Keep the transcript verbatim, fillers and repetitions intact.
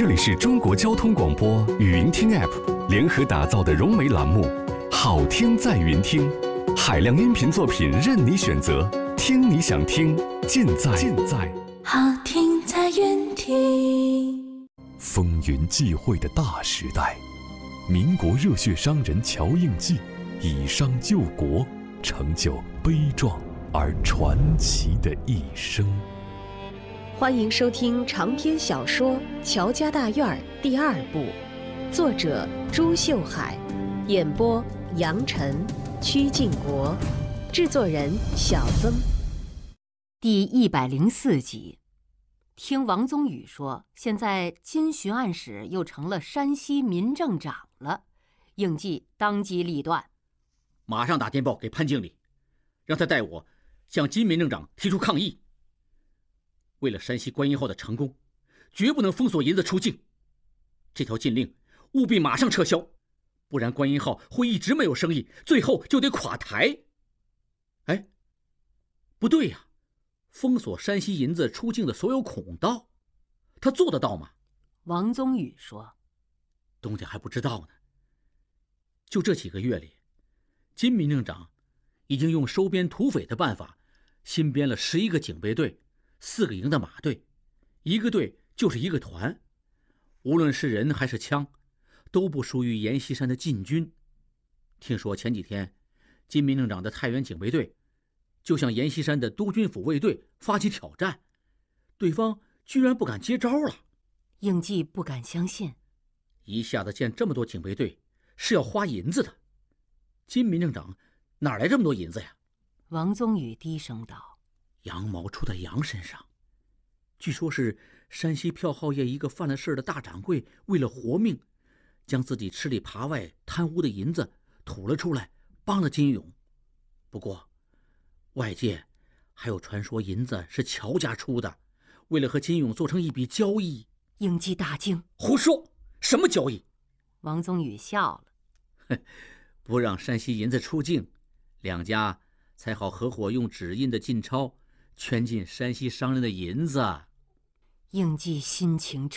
这里是中国交通广播语音听 App 联合打造的融媒栏目，好听在云听，海量音频作品任你选择，听你想听，尽在尽在好听在云听。 风云际会的大时代，民国热血商人乔应记以商救国，成就悲壮而传奇的一生。 欢迎收听长篇小说《乔家大院》第二部，作者朱秀海，演播杨晨、曲靖国，制作人小曾。 第一百零四集。听王宗宇说，现在金巡按使又成了山西民政长了。应记当机立断， 马上打电报给潘经理，让他带我向金民政长提出抗议。为了山西观音号的成功，绝不能封锁银子出境。这条禁令务必马上撤销，不然观音号会一直没有生意，最后就得垮台。哎，不对呀，封锁山西银子出境的所有孔道，他做得到吗？ 王宗宇说： 东家还不知道呢。就这几个月里，金民政长已经用收编土匪的办法，新编了十一个警备队，四个营的马队，一个队就是一个团，无论是人还是枪，都不属于阎锡山的禁军。听说前几天，金民政长的太原警备队就向阎锡山的督军府卫队发起挑战，对方居然不敢接招了。 应记不敢相信， 一下子建这么多警备队是要花银子的，金民政长哪来这么多银子呀？ 王宗宇低声道： 羊毛出在羊身上。据说是山西票号业一个犯了事的大掌柜，为了活命，将自己吃里扒外贪污的银子吐了出来，帮了金勇。不过外界还有传说银子是乔家出的，为了和金勇做成一笔交易。 应记大惊： 胡说，什么交易？ 王宗宇笑了： 不让山西银子出境，两家才好合伙用纸印的禁钞圈进山西商人的银子。 应记心情